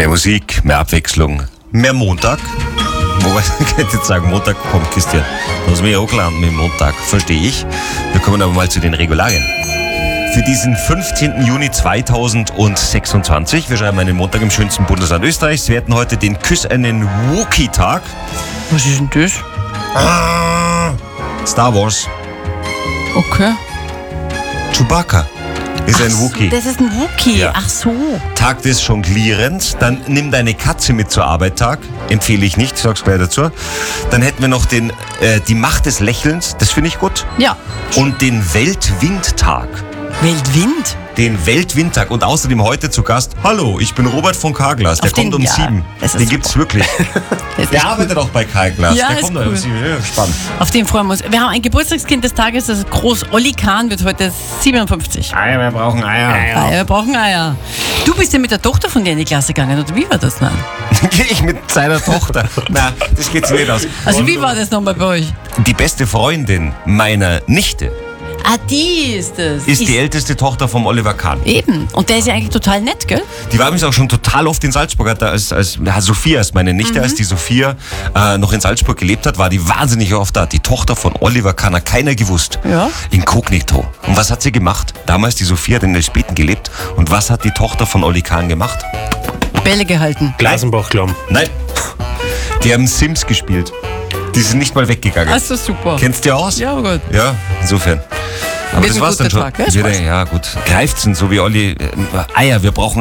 Mehr Musik, mehr Abwechslung, mehr Montag. Wobei, ich könnte jetzt sagen, Montag kommt Christian. Du hast mich hochgeladen mit dem Montag, verstehe ich. Wir kommen aber mal zu den Regularien. Für diesen 15. Juni 2026, wir schreiben einen Montag im schönsten Bundesland Österreichs, wir hätten heute den einen Wookie-Tag. Was ist denn das? Star Wars. Okay. Chewbacca ist ein Wookie. Das ist ein Wookie. Ja. Ach so. Tag des Jonglierens, dann nimm deine Katze mit zur Arbeit Tag, empfehle ich nicht, sag's gleich dazu. Dann hätten wir noch die Macht des Lächelns, das finde ich gut. Ja. Und den Weltwindtag. Weltwind? Den Weltwindtag. Und außerdem heute zu Gast, hallo, ich bin Robert von Carglass, der kommt um 7. Den gibt's wirklich. Der arbeitet auch bei Carglass, ja, der kommt um 7. Ja, spannend. Auf den freuen wir uns. Wir haben ein Geburtstagskind des Tages, das ist Groß Olli Kahn, wird heute 57. Eier, wir brauchen Eier. Eier, wir brauchen Eier. Du bist ja mit der Tochter von dir in die Klasse gegangen, oder wie war das dann? Gehe ich mit seiner Tochter? Nein, das geht nicht aus. Also wie war das nochmal bei euch? Die beste Freundin meiner Nichte Ah, die ist es. ist die älteste Tochter vom Oliver Kahn. Eben. Und der ist ja eigentlich total nett, gell? Die war übrigens auch schon total oft in Salzburg. Sophia ist meine Nichte, als die Sophia noch in Salzburg gelebt hat, war die wahnsinnig oft da. Die Tochter von Oliver Kahn hat keiner gewusst. Ja. Inkognito. Und was hat sie gemacht? Damals, die Sophia hat in Elspeten gelebt. Und was hat die Tochter von Olli Kahn gemacht? Bälle gehalten. Glasenbach-Klamm. Nein. Die haben Sims gespielt. Die sind nicht mal weggegangen. Das ist super. Kennst du die aus? Ja, gut. Ja, insofern. Aber Wird das ein war's dann guter schon. Tag, ja, Spaß. Ja, gut. Greift's denn so wie Olli? Eier, wir brauchen